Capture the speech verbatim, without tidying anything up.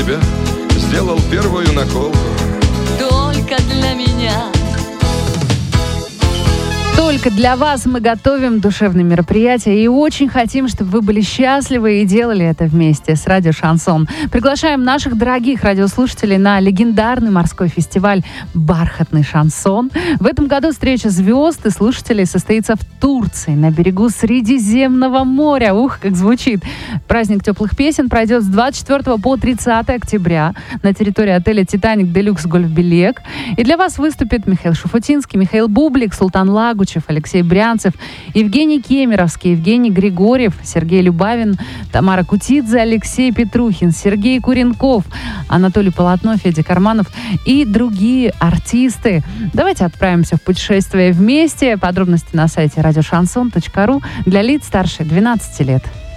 тебя сделал первую наколку. Только для меня. Только для вас мы готовим душевные мероприятия и очень хотим, чтобы вы были счастливы и делали это вместе с Радио Шансон. Приглашаем наших дорогих радиослушателей на легендарный морской фестиваль «Бархатный шансон». В этом году встреча звезд и слушателей состоится в Турции, на берегу Средиземного моря. Ух, как звучит! Праздник теплых песен пройдет с двадцать четвёртого по тридцатое октября на территории отеля «Титаник Делюкс Гольф-Белек». И для вас выступят Михаил Шуфутинский, Михаил Бублик, Султан Лагучев, Алексей Брянцев, Евгений Кемеровский, Евгений Григорьев, Сергей Любавин, Тамара Кутидзе, Алексей Петрухин, Сергей Куренков, Анатолий Полотно, Федя Карманов и другие артисты. Давайте отправимся в путешествие вместе. Подробности на сайте радиошансон точка ру для лиц старше двенадцати лет.